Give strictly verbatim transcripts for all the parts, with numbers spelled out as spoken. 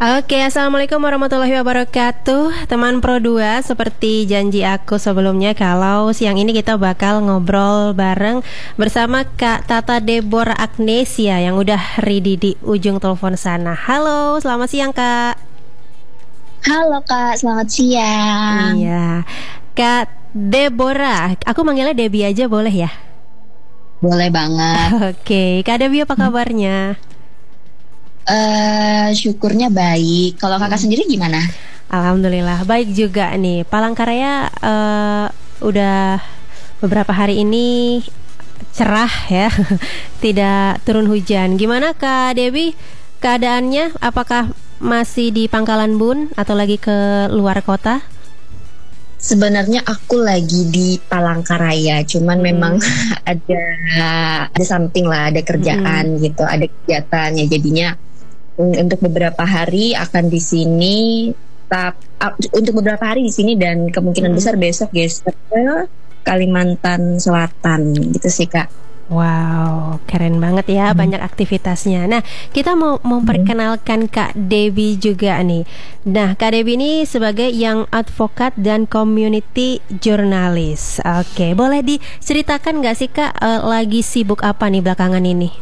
Oke, Assalamualaikum warahmatullahi wabarakatuh. Teman Pro dua, seperti janji aku sebelumnya, kalau siang ini kita bakal ngobrol bareng bersama Kak Tata Deborah Agnesia yang udah ready di ujung telepon sana. Halo, selamat siang Kak. Halo Kak, selamat siang. Iya, Kak Deborah, aku manggilnya Debbie aja boleh ya? Boleh banget. Oke, Kak Debbie apa kabarnya? Eh, syukurnya baik. Kalau kakak sendiri gimana? Alhamdulillah baik juga nih. Palangkaraya eh, udah beberapa hari ini cerah ya, tidak turun hujan. Gimana Kak Debbie keadaannya? Apakah masih di Pangkalan Bun atau lagi ke luar kota? Sebenarnya aku lagi di Palangkaraya, cuman Hmm. memang ada ada something lah, ada kerjaan gitu, ada kegiatannya. Jadinya mm, untuk beberapa hari akan di sini, tap, ap- untuk beberapa hari di sini dan kemungkinan Hmm. besar besok geser ke Kalimantan Selatan gitu sih Kak. Wow, keren banget ya, banyak aktivitasnya. Nah, kita mau memperkenalkan Kak Debbie juga nih. Nah, Kak Debbie ini sebagai yang advokat dan community journalist. Oke, boleh diceritakan nggak sih Kak, eh, lagi sibuk apa nih belakangan ini?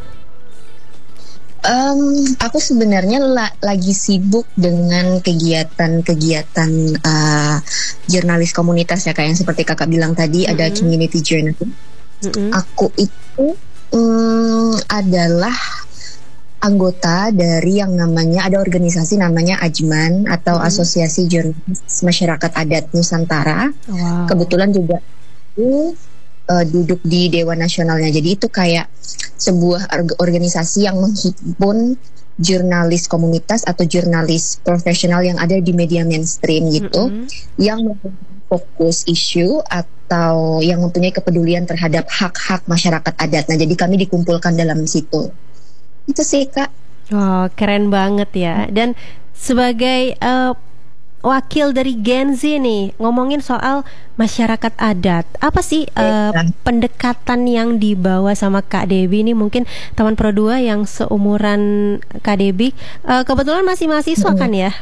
Em, aku sebenarnya la- lagi sibuk dengan kegiatan-kegiatan eh, jurnalis komunitas ya, kayak yang seperti kakak bilang tadi, ada Mm-mm. community journalism. Mm-mm. Aku itu mm, adalah anggota dari yang namanya, ada organisasi namanya Ajman atau Mm-mm. Asosiasi Jurnalis Masyarakat Adat Nusantara. Wow. Kebetulan juga aku eh, duduk di Dewan Nasionalnya. Jadi itu kayak sebuah org- organisasi yang menghimpun jurnalis komunitas atau jurnalis profesional yang ada di media mainstream gitu, Mm-mm. yang mempunyai fokus isu atau yang mempunyai kepedulian terhadap hak-hak masyarakat adat. Nah, jadi kami dikumpulkan dalam situ. Itu sih Kak. Oh, keren banget ya. Dan sebagai eh, wakil dari Gen Z nih, ngomongin soal masyarakat adat, apa sih eh, Iya. pendekatan yang dibawa sama Kak Debbie ini? Mungkin teman Pro dua yang seumuran Kak Debbie, eh, kebetulan masih mahasiswa kan ya?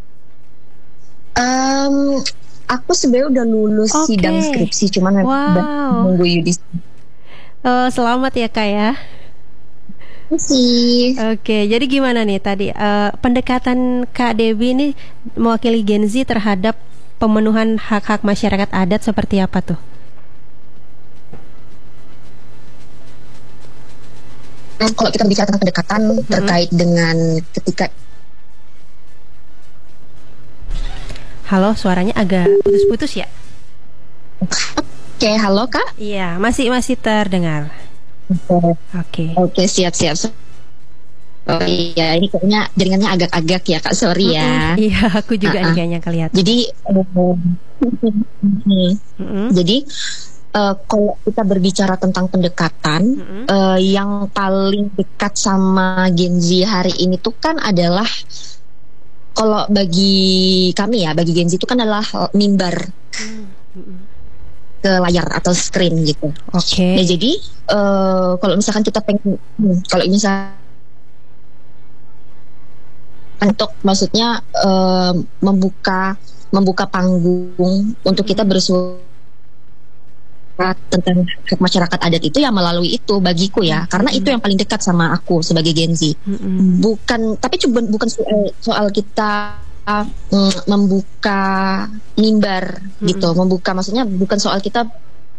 Em, aku sebenarnya udah lulus Oke. sidang skripsi, cuman memang udah Wow. menunggu yudis. Eh, selamat ya Kak ya. sih. Oke, jadi gimana nih tadi eh, pendekatan Kak Debbie ini mewakili Gen Z terhadap pemenuhan hak-hak masyarakat adat seperti apa tuh? Nah, kalau kita bicara tentang kedekatan terkait dengan ketika Halo, suaranya agak putus-putus ya? Oke, halo Kak. Iya, masih masih terdengar. Oke, Oke. Oke, siap-siap. Oh iya, ini kayaknya jaringannya agak-agak ya Kak, sorry ya. Mm-mm. Iya, aku juga nih Uh-uh. kayaknya kelihatan. Jadi, um, Mm-mm. jadi uh, kalau kita berbicara tentang pendekatan, Mm-mm. uh, yang paling dekat sama Gen Z hari ini tuh kan adalah, kalau bagi kami ya, bagi Gen Z itu kan adalah uh, mimbar Mm-mm. ke layar atau screen gitu. Oke. Ya jadi uh, kalau misalkan kita pengen, hmm, kalau misalkan untuk maksudnya uh, membuka membuka panggung untuk kita bersuara tentang hak masyarakat adat itu ya melalui itu bagiku ya, karena itu yang paling dekat sama aku sebagai Gen Z. Mm-mm. Bukan, tapi cuma bukan soal, soal kita mm, membuka mimbar gitu, membuka maksudnya bukan soal kita.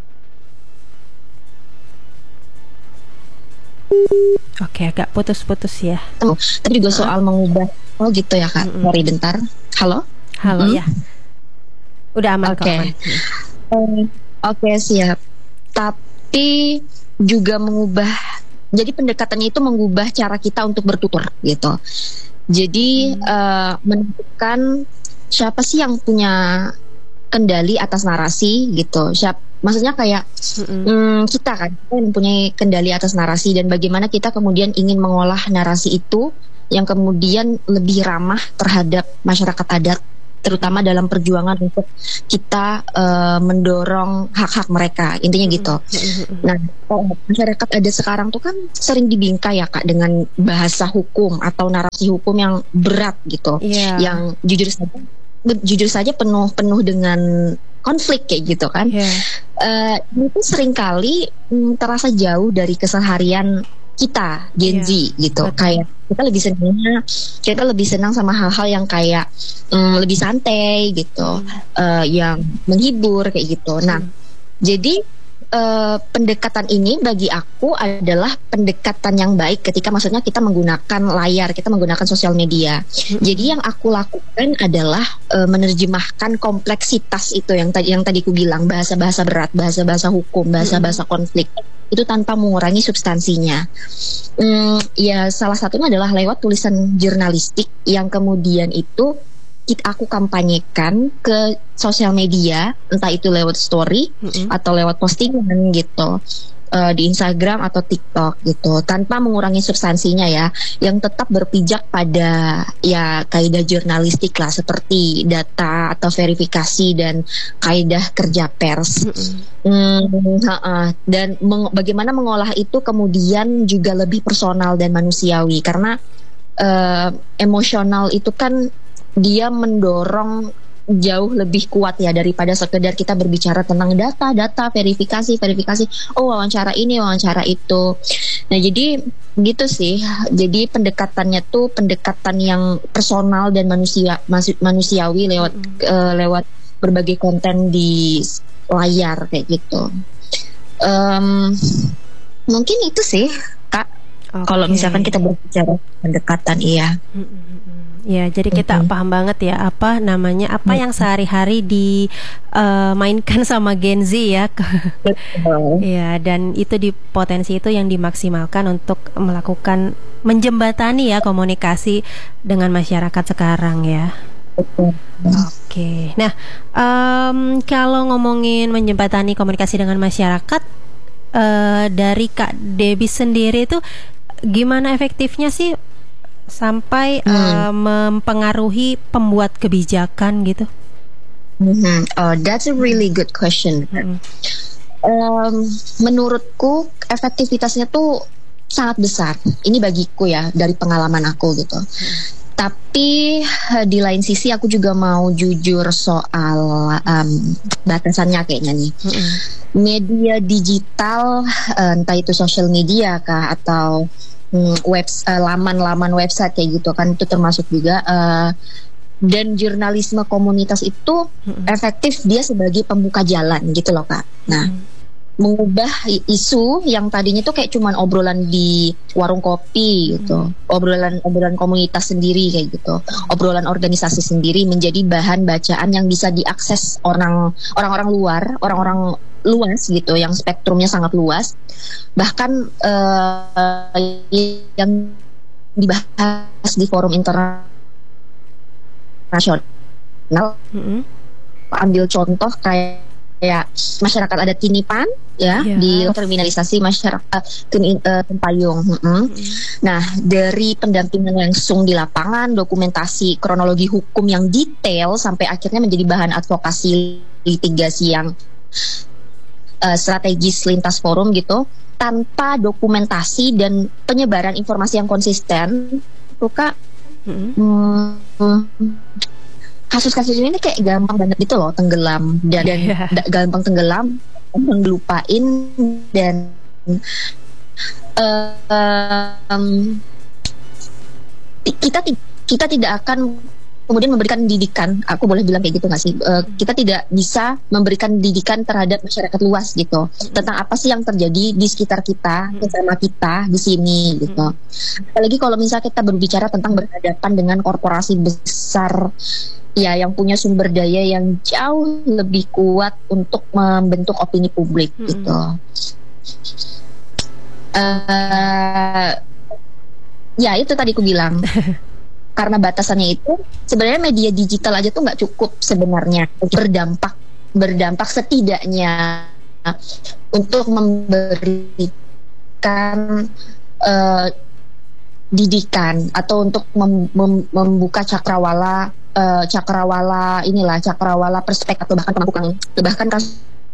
Oke, agak putus-putus ya. Oh, tapi juga soal mengubah. Oh gitu ya Kak. Mm-mm. Sorry bentar. Halo. Halo Mm-mm. ya. Udah aman kok, Oke. aman. Eh, Oke siap. Tapi juga mengubah. Jadi pendekatannya itu mengubah cara kita untuk bertutur gitu. Jadi eh, menentukan siapa sih yang punya kendali atas narasi gitu. Siap. Maksudnya kayak Mm-mm. Hmm, kita kan kita yang mempunyai kendali atas narasi dan bagaimana kita kemudian ingin mengolah narasi itu yang kemudian lebih ramah terhadap masyarakat adat terutama dalam perjuangan untuk kita uh, mendorong hak-hak mereka, intinya gitu. Nah, oh, masyarakat ada sekarang tuh kan sering dibingkai ya Kak dengan bahasa hukum atau narasi hukum yang berat gitu, yeah. yang jujur saja jujur saja penuh penuh dengan konflik kayak gitu kan. Yeah. Uh, itu seringkali mm, terasa jauh dari keseharian kita Gen Z yeah. gitu. Betul. Kayak kita lebih senangnya kita lebih senang sama hal-hal yang kayak mm, lebih santai gitu, hmm. uh, yang menghibur kayak gitu. Nah, hmm. jadi uh, pendekatan ini bagi aku adalah pendekatan yang baik ketika maksudnya kita menggunakan layar, kita menggunakan sosial media. Hmm. Jadi yang aku lakukan adalah uh, menerjemahkan kompleksitas itu yang tadi yang tadi aku bilang, bahasa-bahasa berat, bahasa-bahasa hukum, bahasa-bahasa hmm. konflik itu tanpa mengurangi substansinya. Hmm, ya salah satunya adalah lewat tulisan jurnalistik yang kemudian itu aku kampanyekan ke sosial media, entah itu lewat story mm-hmm. atau lewat postingan gitu, uh, di Instagram atau TikTok gitu, tanpa mengurangi substansinya ya, yang tetap berpijak pada ya kaidah jurnalistik lah, seperti data atau verifikasi dan kaidah kerja pers. Mm-hmm. Hmm, ha-ha. Dan meng- bagaimana mengolah itu kemudian juga lebih personal dan manusiawi, karena uh, emosional itu kan dia mendorong jauh lebih kuat ya daripada sekedar kita berbicara tentang data, data, verifikasi, verifikasi. Oh, wawancara ini, wawancara itu. Nah, jadi gitu sih. Jadi pendekatannya tuh pendekatan yang personal dan manusia manusiawi lewat mm-hmm. uh, lewat berbagai konten di layar kayak gitu. Um, mungkin itu sih, Kak. Okay. Kalau misalkan kita berbicara pendekatan, iya. Mm-hmm. Ya, jadi kita mm-hmm. paham banget ya apa namanya, apa mm-hmm. yang sehari-hari dimainkan uh, sama Gen Z ya. Ya, dan itu di potensi itu yang dimaksimalkan untuk melakukan menjembatani ya komunikasi dengan masyarakat sekarang ya. Oke, okay. Nah um, kalau ngomongin menjembatani komunikasi dengan masyarakat, uh, dari Kak Debbie sendiri itu gimana efektifnya sih sampai hmm. uh, mempengaruhi pembuat kebijakan gitu? Mm-hmm. Oh, that's a really good question. Mm-hmm. Um, menurutku efektivitasnya tuh sangat besar. Ini bagiku ya, dari pengalaman aku gitu. Mm-hmm. Tapi di lain sisi aku juga mau jujur soal um, batasannya kayaknya nih. Mm-hmm. Media digital, entah itu social media kah atau web uh, laman-laman website kayak gitu kan, itu termasuk juga uh, dan jurnalisme komunitas itu mm-hmm. efektif dia sebagai pembuka jalan gitu loh Kak. Nah, mm-hmm. mengubah isu yang tadinya tuh kayak cuman obrolan di warung kopi gitu, mm-hmm. obrolan obrolan komunitas sendiri kayak gitu, obrolan organisasi sendiri menjadi bahan bacaan yang bisa diakses orang orang-orang luar, orang-orang luas gitu, yang spektrumnya sangat luas, bahkan uh, yang dibahas di forum internasional. Mm-hmm. Ambil contoh kayak kayak masyarakat adat Kinipan ya, yeah. di kriminalisasi masyarakat uh, Tempayung. Mm-hmm. Mm-hmm. Nah, dari pendampingan langsung di lapangan, dokumentasi kronologi hukum yang detail sampai akhirnya menjadi bahan advokasi litigasi yang Uh, strategis lintas forum gitu, tanpa dokumentasi dan penyebaran informasi yang konsisten tuh Kak, mm-hmm. hmm, kasus-kasus ini kayak gampang banget gitu loh tenggelam dan, dan yeah. d- gampang tenggelam, ngelupain dan uh, um, kita kita tidak akan kemudian memberikan didikan, aku boleh bilang kayak gitu nggak sih? Uh, kita tidak bisa memberikan didikan terhadap masyarakat luas gitu, tentang apa sih yang terjadi di sekitar kita, bersama kita di sini gitu. Apalagi kalau misalnya kita berbicara tentang berhadapan dengan korporasi besar, ya yang punya sumber daya yang jauh lebih kuat untuk membentuk opini publik gitu. Uh, ya itu tadi aku bilang. Karena batasannya itu sebenarnya media digital aja tuh nggak cukup sebenarnya berdampak berdampak setidaknya untuk memberikan uh, didikan atau untuk mem- mem- membuka cakrawala uh, cakrawala inilah cakrawala perspektif atau bahkan pemangku bahkan kasus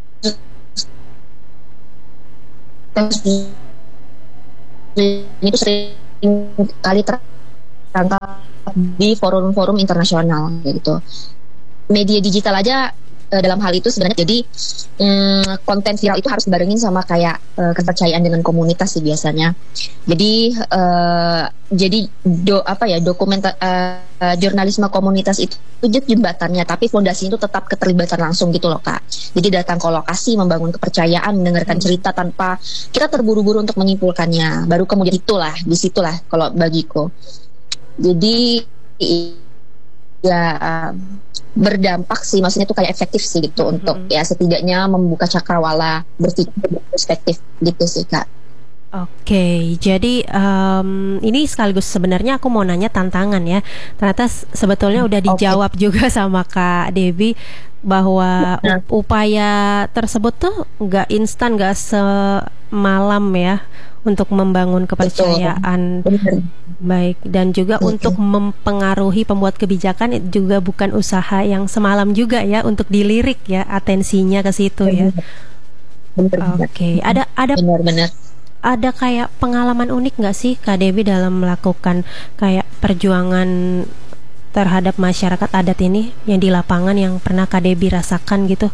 itu sering kali terangkat di forum-forum internasional gitu. Media digital aja uh, dalam hal itu sebenarnya jadi um, konten viral itu harus dibarengin sama kayak uh, kepercayaan dengan komunitas sih biasanya. Jadi uh, jadi do apa ya dokumenta uh, jurnalisme komunitas itu itu jembatannya, tapi fondasinya itu tetap keterlibatan langsung gitu loh Kak. Jadi datang ke lokasi, membangun kepercayaan, mendengarkan cerita tanpa kita terburu-buru untuk menyimpulkannya. Baru kemudian itulah, disitulah kalau bagiku. Jadi ya berdampak sih, maksudnya itu kayak efektif sih gitu mm-hmm. untuk ya setidaknya membuka cakrawala berpikir perspektif gitu sih Kak. Oke, jadi um, ini sekaligus sebenarnya aku mau nanya tantangan ya. Ternyata sebetulnya udah dijawab okay. juga sama Kak Debbie bahwa up- upaya tersebut tuh nggak instan, nggak semalam ya untuk membangun kepercayaan. Betul. Baik, dan juga Betul. Untuk mempengaruhi pembuat kebijakan juga bukan usaha yang semalam juga ya untuk dilirik ya atensinya ke situ ya. Oke, okay. ada ada benar-benar. Ada kayak pengalaman unik nggak sih Kak Debbie dalam melakukan kayak perjuangan terhadap masyarakat adat ini yang di lapangan yang pernah Kak Debbie rasakan gitu?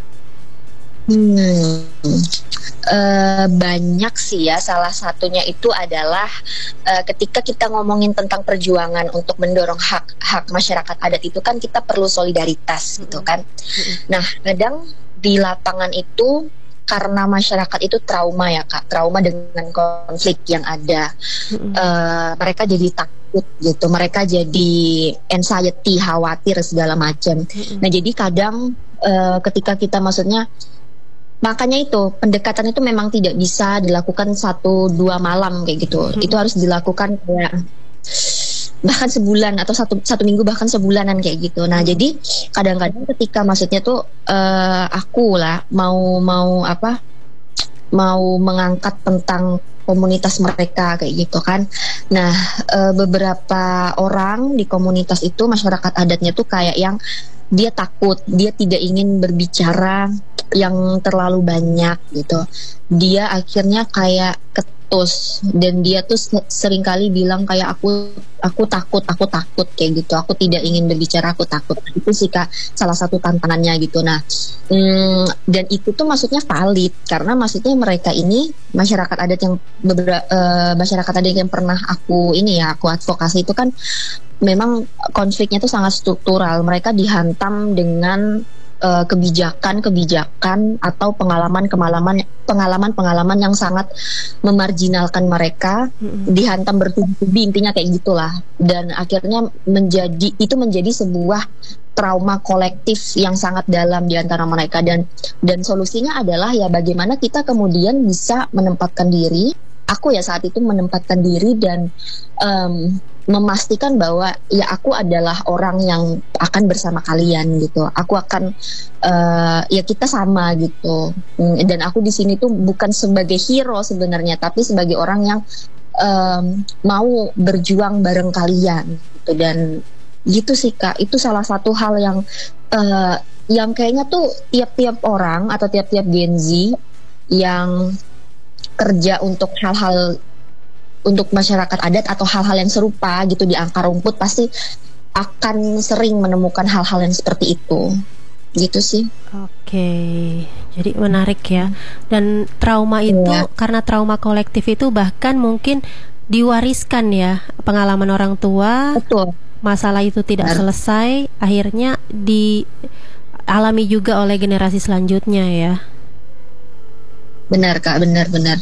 Hmm, uh, banyak sih ya. Salah satunya itu adalah uh, ketika kita ngomongin tentang perjuangan untuk mendorong hak hak masyarakat adat itu kan kita perlu solidaritas gitu kan. Nah kadang di lapangan itu karena masyarakat itu trauma ya Kak, trauma dengan konflik yang ada, mm-hmm. uh, mereka jadi takut gitu, mereka jadi anxiety, khawatir segala macam. Mm-hmm. Nah jadi kadang uh, ketika kita maksudnya, makanya itu pendekatan itu memang tidak bisa dilakukan satu dua malam kayak gitu, mm-hmm. itu harus dilakukan kayak bahkan sebulan atau satu satu minggu bahkan sebulanan kayak gitu. Nah jadi kadang-kadang ketika maksudnya tuh uh, aku lah mau mau apa mau mengangkat tentang komunitas mereka kayak gitu kan. Nah uh, beberapa orang di komunitas itu masyarakat adatnya tuh kayak yang dia takut, dia tidak ingin berbicara yang terlalu banyak gitu. Dia akhirnya kayak ketus dan dia tuh sering kali bilang kayak aku aku takut, aku takut kayak gitu. Aku tidak ingin berbicara, aku takut. Itu sih Kak salah satu tantangannya gitu. Nah, hmm, dan itu tuh maksudnya valid karena maksudnya mereka ini masyarakat adat yang beberapa uh, masyarakat adat yang pernah aku ini ya aku advokasi itu kan memang konfliknya tuh sangat struktural. Mereka dihantam dengan uh, kebijakan-kebijakan atau pengalaman-pengalaman pengalaman-pengalaman yang sangat memarginalkan mereka, mm-hmm. dihantam bertubi-tubi intinya kayak gitulah. Dan akhirnya menjadi itu menjadi sebuah trauma kolektif yang sangat dalam di antara mereka dan dan solusinya adalah ya bagaimana kita kemudian bisa menempatkan diri. Aku ya saat itu menempatkan diri dan um, memastikan bahwa ya aku adalah orang yang akan bersama kalian gitu. Aku akan uh, ya kita sama gitu. Dan aku di sini tuh bukan sebagai hero sebenarnya, tapi sebagai orang yang um, mau berjuang bareng kalian gitu. Dan gitu sih Kak. Itu salah satu hal yang uh, yang kayaknya tuh tiap-tiap orang atau tiap-tiap Gen Z yang kerja untuk hal-hal untuk masyarakat adat atau hal-hal yang serupa gitu di akar rumput pasti akan sering menemukan hal-hal yang seperti itu gitu sih. Oke, jadi menarik ya. Dan trauma itu ya. Karena trauma kolektif itu bahkan mungkin diwariskan ya, pengalaman orang tua. Betul. Masalah itu tidak Benar. selesai, akhirnya dialami juga oleh generasi selanjutnya ya. Benar Kak, benar-benar.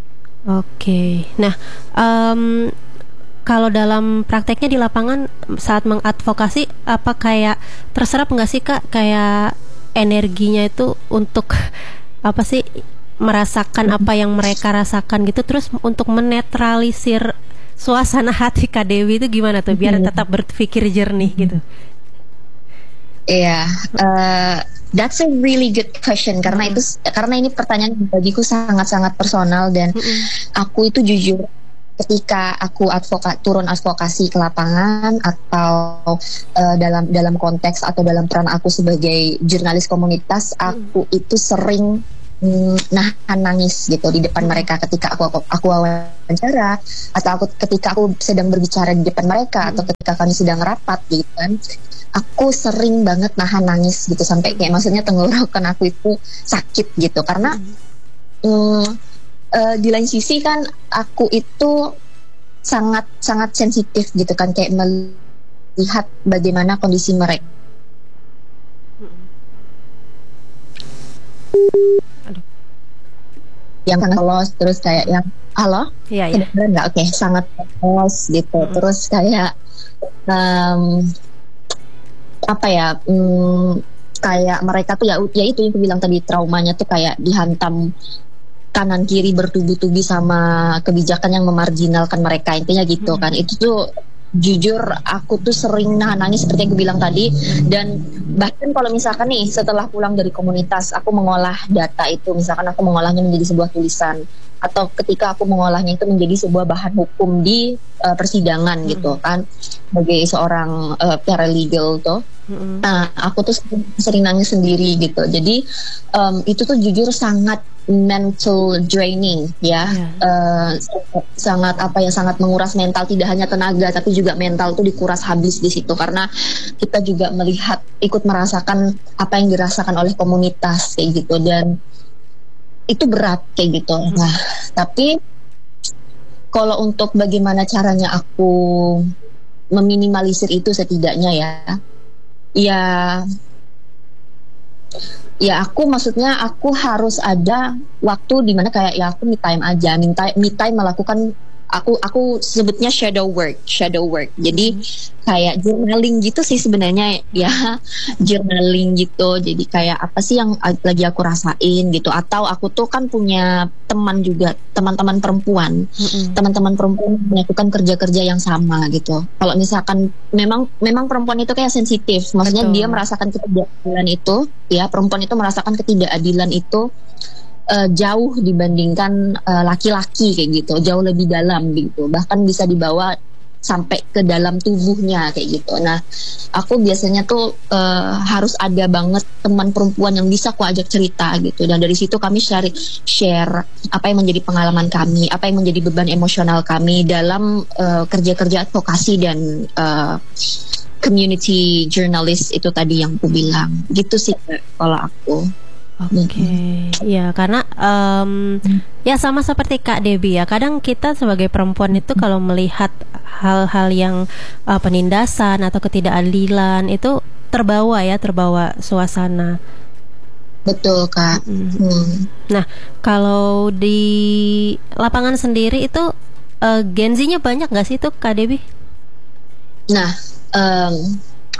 Oke, nah um, kalau dalam prakteknya di lapangan saat mengadvokasi apa kayak terserap nggak sih Kak kayak energinya itu untuk apa sih merasakan apa yang mereka rasakan gitu, terus untuk menetralisir suasana hati Kak Dewi itu gimana tuh biar tetap berpikir jernih gitu? Iya, yeah, uh, that's a really good question karena mm-hmm. itu karena ini pertanyaan bagiku sangat-sangat personal dan mm-hmm. aku itu jujur ketika aku advokat turun advokasi ke lapangan atau uh, dalam dalam konteks atau dalam peran aku sebagai jurnalis komunitas, aku itu sering mm, nahan nangis gitu di depan mereka ketika aku aku, aku wawancara atau aku ketika aku sedang berbicara di depan mereka atau ketika kami sedang rapat gitu kan. Aku sering banget nahan nangis gitu sampai kayak maksudnya tenggorokan aku itu sakit gitu karena mm, Uh, di lain sisi kan aku itu sangat sangat sensitif gitu kan kayak melihat bagaimana kondisi mereka. Aduh. Yang sangat polos terus kayak yang halo, iya iya. Nggak oke okay. Sangat polos gitu. Mm-hmm. Terus kayak um, apa ya? Um, kayak mereka tuh ya, ya itu yang aku bilang tadi traumanya tuh kayak dihantam kanan kiri bertubi-tubi sama kebijakan yang memarginalkan mereka intinya gitu kan. Itu tuh jujur aku tuh sering nahan nangis seperti yang aku bilang tadi dan bahkan kalau misalkan nih setelah pulang dari komunitas aku mengolah data itu misalkan aku mengolahnya menjadi sebuah tulisan atau ketika aku mengolahnya itu menjadi sebuah bahan hukum di uh, persidangan hmm. gitu kan sebagai seorang uh, paralegal tuh. Hmm. Nah aku tuh sering, sering nangis sendiri gitu. Jadi um, itu tuh jujur sangat mental draining ya, yeah. uh, sangat apa ya sangat menguras mental, tidak hanya tenaga tapi juga mental tuh dikuras habis di situ karena kita juga melihat ikut merasakan apa yang dirasakan oleh komunitas kayak gitu dan itu berat kayak gitu. Nah tapi kalau untuk bagaimana caranya aku meminimalisir itu setidaknya ya ya ya aku maksudnya aku harus ada waktu di mana kayak ya aku me time aja, me time, me time melakukan aku aku sebutnya shadow work, shadow work. Jadi kayak journaling gitu sih sebenarnya ya, journaling gitu. Jadi kayak apa sih yang lagi aku rasain gitu. Atau aku tuh kan punya teman juga, teman-teman perempuan, mm-hmm. teman-teman perempuan melakukan kerja-kerja yang sama gitu. Kalau misalkan memang memang perempuan itu kayak sensitif, maksudnya Betul. Dia merasakan ketidakadilan itu, ya perempuan itu merasakan ketidakadilan itu. Uh, jauh dibandingkan uh, laki-laki kayak gitu, jauh lebih dalam gitu, bahkan bisa dibawa sampai ke dalam tubuhnya kayak gitu. Nah, aku biasanya tuh uh, harus ada banget teman perempuan yang bisa aku ajak cerita gitu, dan dari situ kami share share apa yang menjadi pengalaman kami, apa yang menjadi beban emosional kami dalam uh, kerja-kerja advokasi dan uh, community journalist itu tadi yang aku bilang gitu sih kalau aku. Oke, okay. Ya karena um, ya sama seperti Kak Debbie ya. Kadang kita sebagai perempuan itu kalau melihat hal-hal yang uh, penindasan atau ketidakadilan itu terbawa ya, terbawa suasana. Betul Kak. Mm-hmm. Hmm. Nah kalau di lapangan sendiri itu uh, Gen Z-nya banyak nggak sih tuh Kak Debbie? Nah. Um,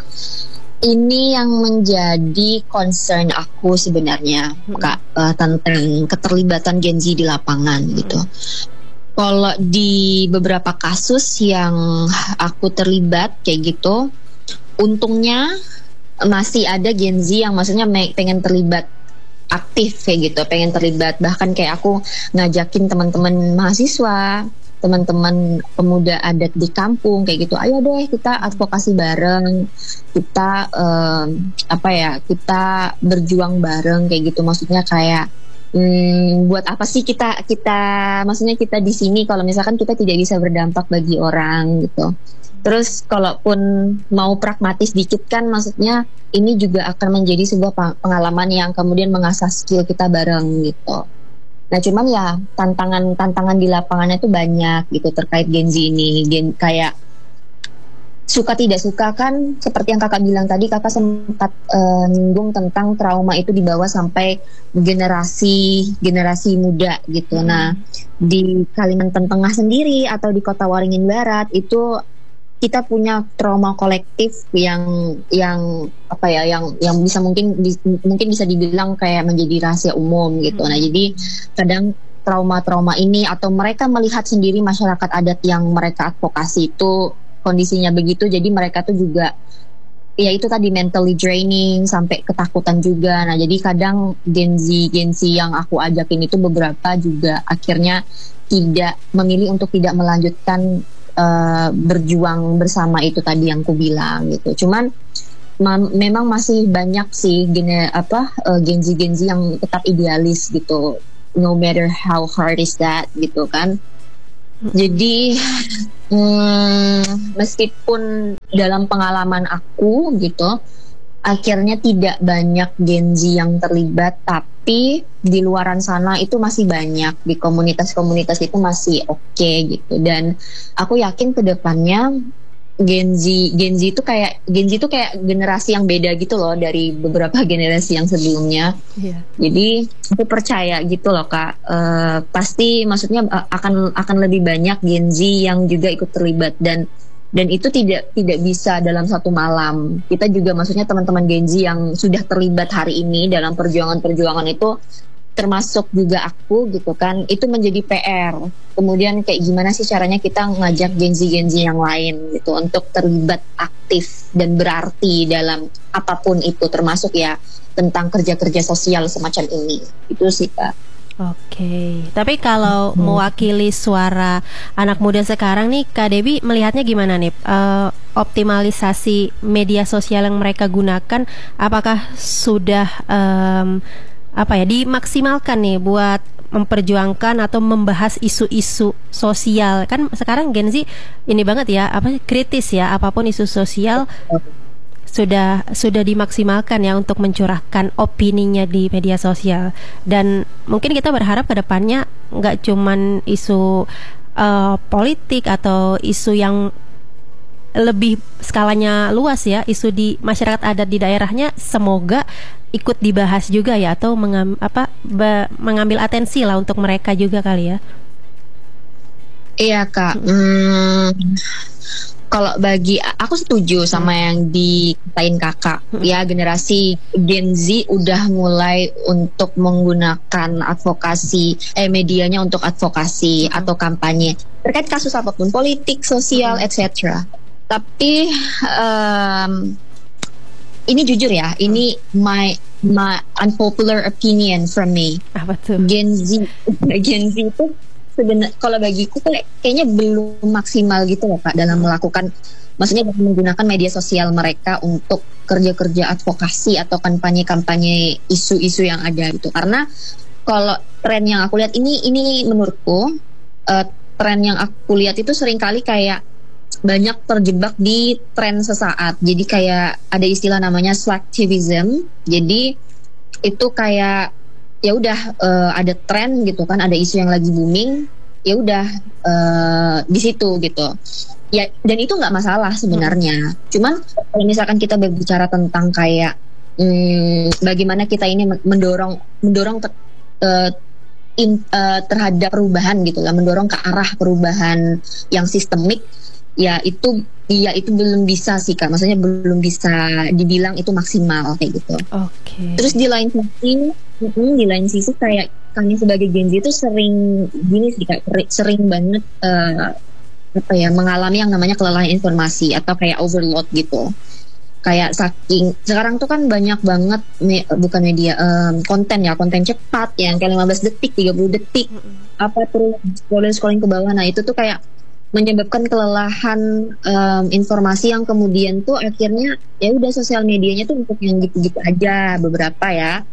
Ini yang menjadi concern aku sebenarnya, hmm. Kak, uh, tentang keterlibatan Gen Z di lapangan gitu. Hmm. Kalau di beberapa kasus yang aku terlibat kayak gitu, untungnya masih ada Gen Z yang maksudnya pengen terlibat aktif kayak gitu, pengen terlibat, bahkan kayak aku ngajakin teman-teman mahasiswa, teman-teman pemuda adat di kampung kayak gitu, ayo deh kita advokasi bareng, kita um, apa ya kita berjuang bareng kayak gitu. Maksudnya kayak hmm, buat apa sih kita kita maksudnya kita di sini kalau misalkan kita tidak bisa berdampak bagi orang gitu. Terus kalaupun mau pragmatis dikit kan, maksudnya ini juga akan menjadi sebuah pengalaman yang kemudian mengasah skill kita bareng gitu. Nah cuman ya tantangan-tantangan di lapangannya itu banyak gitu terkait Gen Z ini. Gen, kayak suka tidak suka kan, seperti yang kakak bilang tadi, kakak sempat uh, nyinggung tentang trauma itu dibawa sampai generasi generasi muda gitu. Hmm. Nah di Kalimantan Tengah sendiri atau di Kota Waringin Barat itu kita punya trauma kolektif yang yang apa ya yang yang bisa mungkin di, mungkin bisa dibilang kayak menjadi rahasia umum gitu. Hmm. Nah jadi kadang trauma-trauma ini atau mereka melihat sendiri masyarakat adat yang mereka advokasi itu kondisinya begitu, jadi mereka tuh juga ya itu tadi mentally draining sampai ketakutan juga. Nah jadi kadang Gen Z Gen Z yang aku ajakin itu beberapa juga akhirnya tidak memilih untuk tidak melanjutkan uh, berjuang bersama itu tadi yang ku bilang gitu. Cuman ma- memang masih banyak sih gene apa uh, Gen Z Gen Z yang tetap idealis gitu. No matter how hard is that gitu kan. Jadi hmm, meskipun dalam pengalaman aku gitu, akhirnya tidak banyak Gen Z yang terlibat, tapi di luaran sana itu masih banyak, di komunitas-komunitas itu masih oke okay, gitu. Dan aku yakin ke depannya Gen Z Gen Z itu kayak Gen Z itu kayak generasi yang beda gitu loh dari beberapa generasi yang sebelumnya. Yeah. Jadi aku percaya gitu loh Kak. Uh, pasti maksudnya uh, akan akan lebih banyak Gen Z yang juga ikut terlibat dan dan itu tidak tidak bisa dalam satu malam. Kita juga maksudnya teman-teman Gen Z yang sudah terlibat hari ini dalam perjuangan-perjuangan itu termasuk juga aku gitu kan, itu menjadi P R. Kemudian kayak gimana sih caranya kita ngajak Gen Z Gen Z yang lain gitu untuk terlibat aktif dan berarti dalam apapun itu, termasuk ya tentang kerja-kerja sosial semacam ini. Itu sih Kak. Oke, tapi kalau hmm. mewakili suara anak muda sekarang nih, Kak Debbie melihatnya gimana nih? Uh, optimalisasi media sosial yang mereka gunakan, apakah sudah um, apa ya dimaksimalkan nih buat memperjuangkan atau membahas isu-isu sosial? Kan sekarang Gen Z ini banget ya, apa kritis ya, apapun isu sosial sudah sudah dimaksimalkan ya untuk mencurahkan opininya di media sosial. Dan mungkin kita berharap ke depannya nggak cuman isu uh, politik atau isu yang lebih skalanya luas ya, isu di masyarakat adat di daerahnya semoga ikut dibahas juga ya, atau mengam, apa be, mengambil atensi lah untuk mereka juga kali ya. Iya Kak. Hmm, kalau bagi aku setuju sama hmm. yang dikatain Kakak. Hmm. Ya generasi Gen Z udah mulai untuk menggunakan advokasi, eh medianya untuk advokasi hmm. atau kampanye terkait kasus apapun, politik, sosial, hmm. et cetera. Tapi um, ini jujur ya, ini my my unpopular opinion from me. Apa tuh? Gen Z, Gen Z itu sebenarnya kalau bagiku tuh kayaknya belum maksimal gitu loh Kak dalam melakukan, maksudnya dalam menggunakan media sosial mereka untuk kerja-kerja advokasi atau kampanye-kampanye isu-isu yang ada gitu. Karena kalau tren yang aku lihat ini ini menurutku uh, tren yang aku lihat itu seringkali kayak banyak terjebak di tren sesaat. Jadi kayak ada istilah namanya slacktivism. Jadi itu kayak ya udah uh, ada tren gitu kan, ada isu yang lagi booming, ya udah uh, di situ gitu. Ya dan itu nggak masalah sebenarnya. Hmm. Cuman kalau misalkan kita berbicara tentang kayak hmm, bagaimana kita ini mendorong mendorong ter, uh, in, uh, terhadap perubahan gitu lah, mendorong ke arah perubahan yang sistemik. Ya itu ya itu belum bisa sih Kak, maksudnya belum bisa dibilang itu maksimal kayak gitu. Oke. Okay. Terus di lain sisi, di lain sisi kayak kami sebagai Gen Z itu sering gini sih Kak, sering banget uh, apa ya mengalami yang namanya kelelahan informasi atau kayak overload gitu. Kayak saking sekarang tuh kan banyak banget me, bukan media um, konten ya, konten cepat yang kayak lima belas detik, tiga puluh detik, mm-hmm. apa terus scrolling scrolling ke bawah. Nah itu tuh kayak menyebabkan kelelahan um, informasi yang kemudian tuh akhirnya ya udah sosial medianya tuh untuk yang gitu-gitu aja beberapa ya.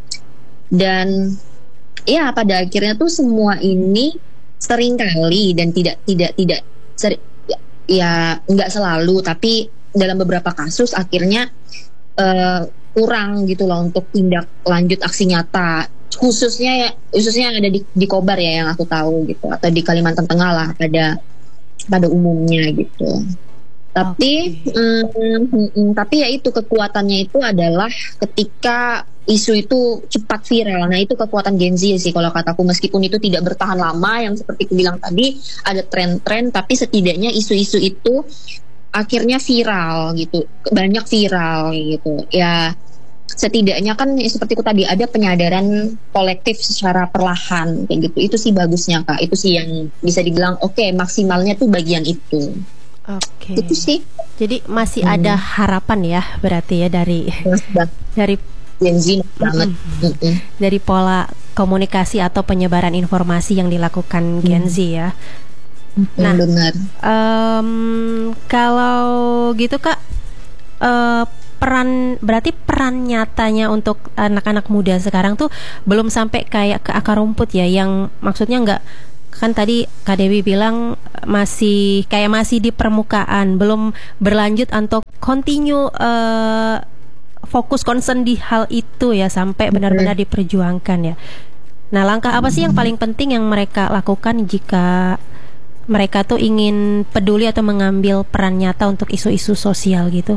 Dan ya pada akhirnya tuh semua ini sering kali dan tidak tidak tidak seri, ya, ya nggak selalu tapi dalam beberapa kasus akhirnya uh, kurang gitu loh untuk tindak lanjut aksi nyata, khususnya ya khususnya yang ada di, di Kobar ya yang aku tahu gitu, atau di Kalimantan Tengah lah pada pada umumnya gitu. Tapi okay. mm, mm, mm, tapi ya itu kekuatannya itu adalah ketika isu itu cepat viral. Nah itu kekuatan Gen Z sih kalau kataku, meskipun itu tidak bertahan lama yang seperti aku bilang tadi, ada tren-tren, tapi setidaknya isu-isu itu akhirnya viral gitu, banyak viral gitu ya. Setidaknya kan seperti itu tadi ada penyadaran kolektif secara perlahan kayak gitu. Itu sih bagusnya Kak, itu sih yang bisa dibilang oke okay, maksimalnya tuh bagian itu. Oke. Itu sih. Jadi masih Hmm. ada harapan ya berarti ya dari dari Gen Z banget. Mm-mm. dari pola komunikasi atau penyebaran informasi yang dilakukan Gen Z ya. Nah, Mm, benar. Em, kalau gitu Kak, eh, peran berarti peran nyatanya untuk anak-anak muda sekarang tuh belum sampai kayak ke akar rumput ya, yang maksudnya nggak, kan tadi Kak Dewi bilang masih kayak masih di permukaan, belum berlanjut untuk continue eh, fokus concern di hal itu ya sampai benar-benar diperjuangkan ya. Nah, langkah apa sih yang paling penting yang mereka lakukan jika mereka tuh ingin peduli atau mengambil peran nyata untuk isu-isu sosial gitu?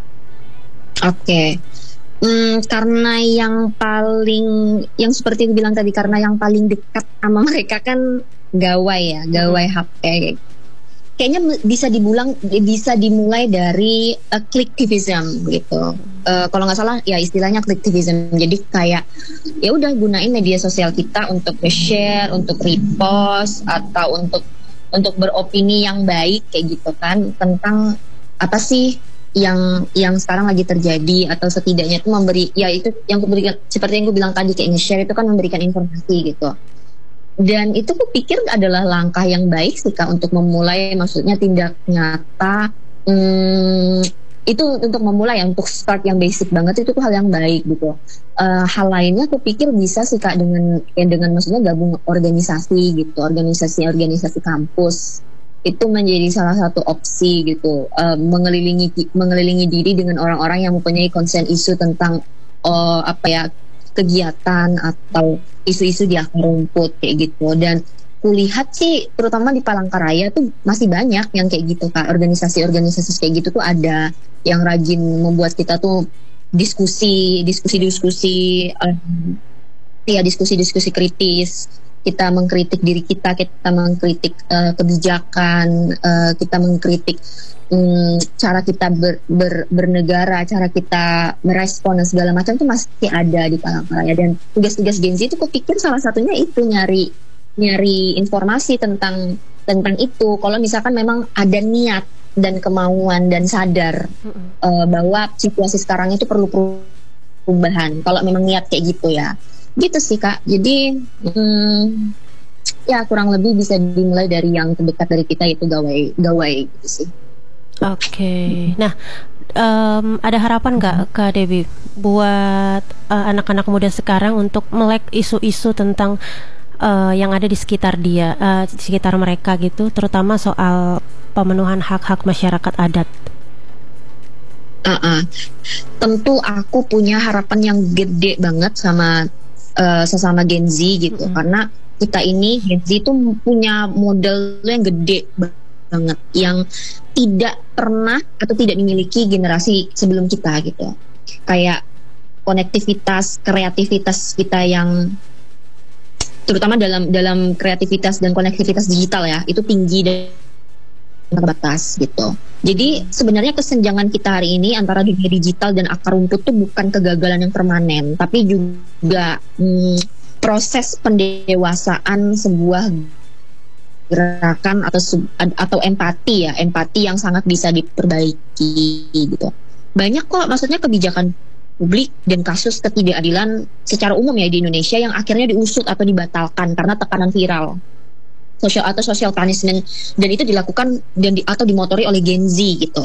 Oke. Hmm, karena yang paling, yang seperti aku bilang tadi, karena yang paling dekat sama mereka kan gawai ya, gawai H P. Kayaknya m- bisa dibilang, bisa dimulai dari uh, clicktivism gitu. Uh, kalau nggak salah ya istilahnya clicktivism. Jadi kayak ya udah gunain media sosial kita untuk share, untuk repost atau untuk untuk beropini yang baik kayak gitu kan, tentang apa sih yang yang sekarang lagi terjadi, atau setidaknya itu memberi, ya itu yang aku berikan, seperti yang aku bilang tadi, kayak nge-share itu kan memberikan informasi gitu. Dan itu aku pikir adalah langkah yang baik sih Kak untuk memulai, maksudnya tindak nyata. Hmm, itu untuk memulai ya, untuk start yang basic banget itu tuh hal yang baik gitu. Eh, hal lainnya aku pikir bisa sih Kak dengan ya dengan maksudnya gabung organisasi gitu, organisasi-organisasi kampus itu menjadi salah satu opsi gitu. Eh, mengelilingi mengelilingi diri dengan orang-orang yang mempunyai concern isu tentang eh, apa ya, kegiatan atau isu-isu di akar rumput kayak gitu. Dan kulihat sih terutama di Palangkaraya tuh masih banyak yang kayak gitu Kak, organisasi-organisasi kayak gitu tuh ada yang rajin membuat kita tuh diskusi diskusi-diskusi um, ya diskusi-diskusi kritis. Kita mengkritik diri kita, kita mengkritik uh, kebijakan, uh, kita mengkritik um, cara kita ber, ber, bernegara, cara kita merespon dan segala macam tuh masih ada di Palangkaraya. Dan tugas-tugas Gen Z itu kupikir salah satunya itu nyari nyari informasi tentang tentang itu. Kalau misalkan memang ada niat dan kemauan dan sadar uh, bahwa situasi sekarang itu perlu perubahan. Kalau memang niat kayak gitu ya. Gitu sih Kak. Jadi hmm, ya kurang lebih bisa dimulai dari yang terdekat dari kita, yaitu gawai gawai gitu sih. Oke. Nah, em, ada harapan nggak Kak Dewi buat eh, anak-anak muda sekarang untuk melek isu-isu tentang eh, yang ada di sekitar dia, eh, di sekitar mereka gitu, terutama soal pemenuhan hak-hak masyarakat adat? Uh-uh. Tentu aku punya harapan yang gede banget sama uh, sesama Gen Z gitu, Mm-mm. karena kita ini Gen Z itu punya modal yang gede banget yang tidak pernah atau tidak dimiliki generasi sebelum kita gitu. Kayak konektivitas, kreativitas kita yang terutama dalam dalam kreativitas dan konektivitas digital ya, itu tinggi dan terbatas gitu. Jadi sebenarnya kesenjangan kita hari ini antara dunia digital dan akar rumput itu bukan kegagalan yang permanen, tapi juga hmm, proses pendewasaan sebuah gerakan atau atau empati ya, empati yang sangat bisa diperbaiki gitu. Banyak kok maksudnya kebijakan publik dan kasus ketidakadilan secara umum ya di Indonesia yang akhirnya diusut atau dibatalkan karena tekanan viral social atau social punishment, dan itu dilakukan dan di, atau dimotori oleh Gen Z gitu.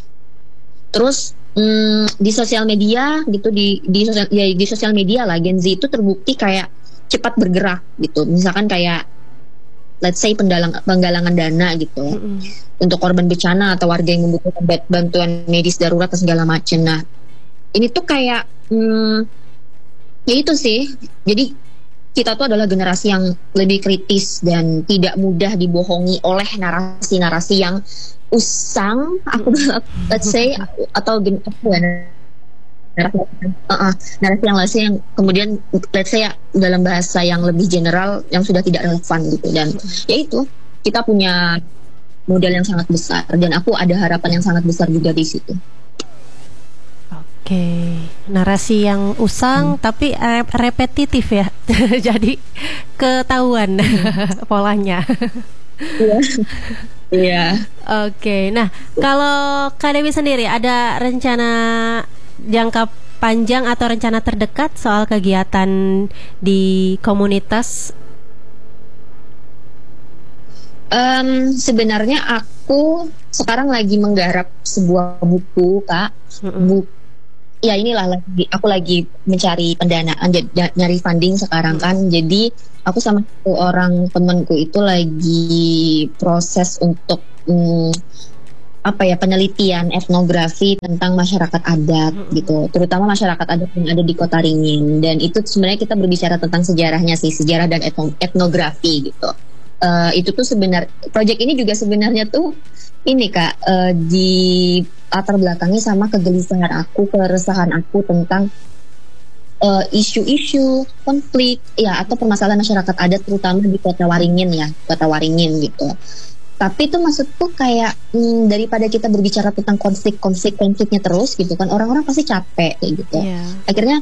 Terus hmm, di sosial media gitu, di di sosial ya di sosial media lah Gen Z itu terbukti kayak cepat bergerak gitu. Misalkan kayak let's say pendalang, penggalangan dana gitu mm-hmm. untuk korban bencana atau warga yang membutuhkan bantuan medis darurat dan segala macam. Nah, ini tuh kayak hmm, ya itu sih. Jadi kita tuh adalah generasi yang lebih kritis dan tidak mudah dibohongi oleh narasi-narasi yang usang, aku bilang, let's say, atau gen- apa ya, narasi, uh-uh, narasi yang let's say yang kemudian let's say ya, dalam bahasa yang lebih general yang sudah tidak relevan gitu. Dan ya itu, kita punya modal yang sangat besar dan aku ada harapan yang sangat besar juga di situ. Oke, narasi yang usang hmm. tapi re- repetitif ya, jadi ketahuan hmm. polanya. Iya, Iya. Oke, nah kalau Kak Dewi sendiri ada rencana jangka panjang atau rencana terdekat soal kegiatan di komunitas? Um, sebenarnya aku sekarang lagi menggarap sebuah buku, Kak. Mm-mm. Buku, ya inilah lagi aku lagi mencari pendanaan, j- nyari funding sekarang kan. Jadi aku sama satu orang temanku itu lagi proses untuk um, apa ya penelitian etnografi tentang masyarakat adat gitu, terutama masyarakat adat yang ada di Kota Ringin. Dan itu sebenarnya kita berbicara tentang sejarahnya sih, sejarah dan etno, etnografi gitu. Uh, itu tuh sebenarnya proyek ini juga sebenarnya tuh ini Kak, uh, di latar belakangnya sama kegelisahan aku, keresahan aku tentang uh, isu-isu konflik ya atau permasalahan masyarakat adat terutama di Kota Waringin ya, Kota Waringin gitu. Tapi itu maksudku kayak hmm, daripada kita berbicara tentang konflik-konflik konfliknya terus gitu kan, orang-orang pasti capek kayak gitu. Yeah. Akhirnya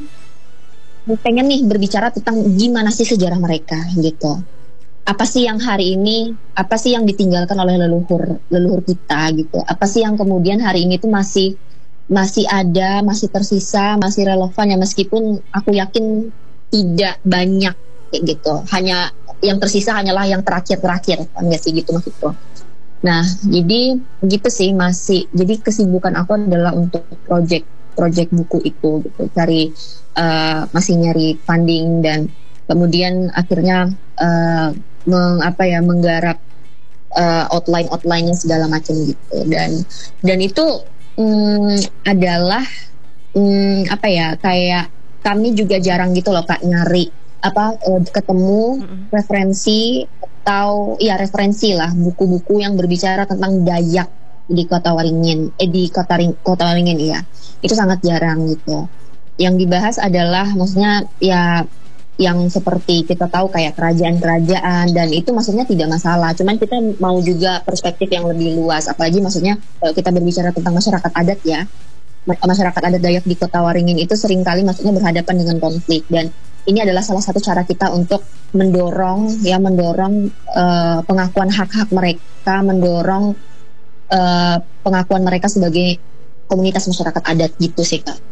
pengen nih berbicara tentang gimana sih sejarah mereka gitu. Apa sih yang hari ini, apa sih yang ditinggalkan oleh leluhur leluhur kita gitu. Apa sih yang kemudian hari ini tuh masih masih ada, masih tersisa, masih relevan ya, meskipun aku yakin tidak banyak kayak gitu. Hanya yang tersisa hanyalah yang terakhir-terakhir, kan nggak sih gitu maksudku. Nah, jadi gitu sih masih. Jadi kesibukan aku adalah untuk project-project buku itu gitu. Cari uh, masih nyari funding dan kemudian akhirnya uh, meng, apa ya menggarap uh, outline-outline-nya segala macam gitu. Dan dan itu um, adalah um, apa ya kayak kami juga jarang gitu loh Kak nyari apa uh, ketemu mm-hmm. referensi atau ya referensi lah buku-buku yang berbicara tentang Dayak di Kota Waringin eh di Kota Ring, Kota Waringin ya, itu sangat jarang gitu. Yang dibahas adalah maksudnya ya yang seperti kita tahu kayak kerajaan-kerajaan, dan itu maksudnya tidak masalah, cuman kita mau juga perspektif yang lebih luas, apalagi maksudnya kalau kita berbicara tentang masyarakat adat ya, masyarakat adat Dayak di Kota Waringin itu seringkali maksudnya berhadapan dengan konflik, dan ini adalah salah satu cara kita untuk mendorong ya mendorong uh, pengakuan hak-hak mereka, mendorong uh, pengakuan mereka sebagai komunitas masyarakat adat gitu sih Kak.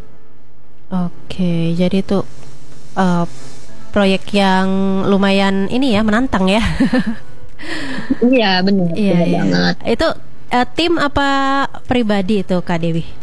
Oke, jadi itu uh, proyek yang lumayan ini ya, menantang ya. Iya benar, iya, benar iya. banget. Itu uh, tim apa pribadi itu Kak Dewi?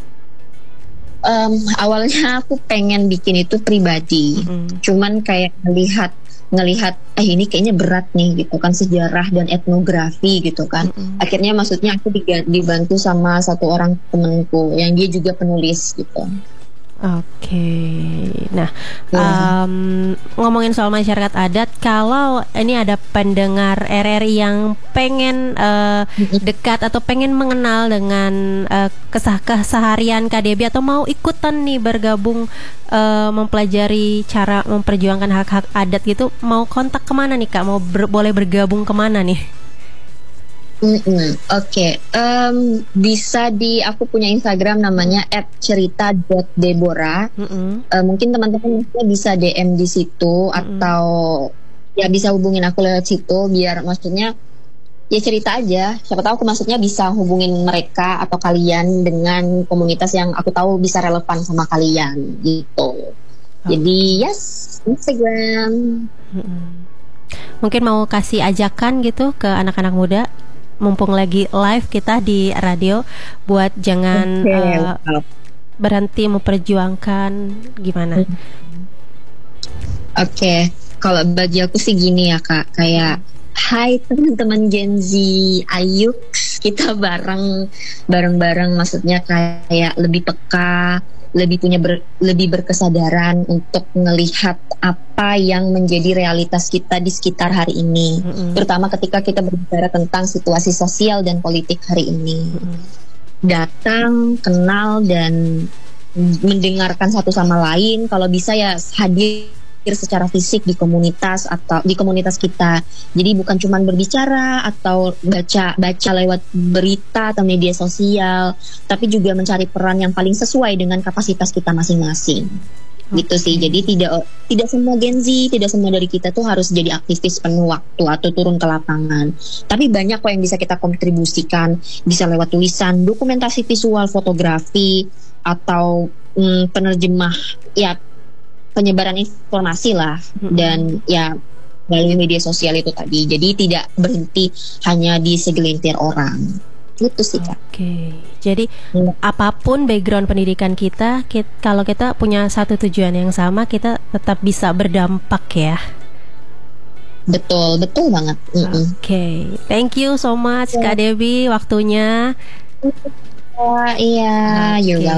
Um, awalnya aku pengen bikin itu pribadi, mm-hmm. cuman kayak ngelihat ngelihat eh ini kayaknya berat nih gitu kan, sejarah dan etnografi gitu kan. Mm-hmm. Akhirnya maksudnya aku dibantu sama satu orang temenku yang dia juga penulis gitu. Oke, nah um, ngomongin soal masyarakat adat, kalau ini ada pendengar R R I yang pengen uh, dekat atau pengen mengenal dengan uh, kesah keseharian Kak Debbie atau mau ikutan nih bergabung uh, mempelajari cara memperjuangkan hak-hak adat gitu, mau kontak kemana nih Kak? Mau ber boleh bergabung kemana nih? Oke, okay. um, bisa di aku punya Instagram namanya et cerita dot debora. Mm-hmm. uh, mungkin teman-teman bisa D M di situ, mm-hmm. atau ya bisa hubungin aku lewat situ, biar maksudnya ya cerita aja. Siapa tahu aku maksudnya bisa hubungin mereka atau kalian dengan komunitas yang aku tahu bisa relevan sama kalian gitu. Oh. Jadi yes, Instagram. Mm-hmm. Mungkin mau kasih ajakan gitu ke anak-anak muda, mumpung lagi live kita di radio, buat jangan okay. uh, berhenti memperjuangkan, gimana? Oke, okay. Kalau bagi aku sih gini ya Kak, kayak hai teman-teman Gen Z, ayo kita bareng bareng-bareng, maksudnya kayak lebih peka, lebih punya ber, lebih berkesadaran untuk melihat apa yang menjadi realitas kita di sekitar hari ini, mm-hmm. terutama ketika kita berbicara tentang situasi sosial dan politik hari ini. Mm-hmm. Datang, kenal, dan mendengarkan satu sama lain. Kalau bisa ya hadir secara fisik di komunitas atau di komunitas kita. Jadi bukan cuma berbicara atau baca baca lewat berita atau media sosial, tapi juga mencari peran yang paling sesuai dengan kapasitas kita masing-masing. gitu sih. Jadi tidak tidak semua Gen Z, tidak semua dari kita tuh harus jadi aktivis penuh waktu atau turun ke lapangan. Tapi banyak kok yang bisa kita kontribusikan, bisa lewat tulisan, dokumentasi visual, fotografi, atau mm, penerjemah, ya penyebaran informasi lah, mm-hmm. dan ya melalui media sosial itu tadi. Jadi tidak berhenti hanya di segelintir orang. Gitu sih, Kak. Oke. Jadi hmm. apapun background pendidikan kita, kita, kalau kita punya satu tujuan yang sama, kita tetap bisa berdampak ya. Betul, betul banget. Oke. Okay. Thank you so much, yeah. Kak Debbie, waktunya. Oh, iya, okay. You're welcome.